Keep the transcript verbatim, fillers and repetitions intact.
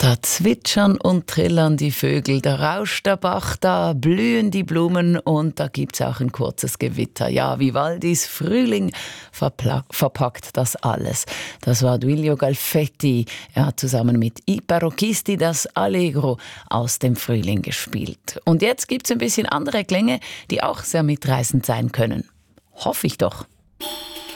Da zwitschern und trillern die Vögel, da rauscht der Bach, da blühen die Blumen und da gibt's auch ein kurzes Gewitter. Ja, Vivaldis Frühling verpla- verpackt das alles. Das war Duilio Galfetti. Er hat zusammen mit I Parocchisti das Allegro aus dem Frühling gespielt. Und jetzt gibt's ein bisschen andere Klänge, die auch sehr mitreißend sein können. Hoffe ich doch.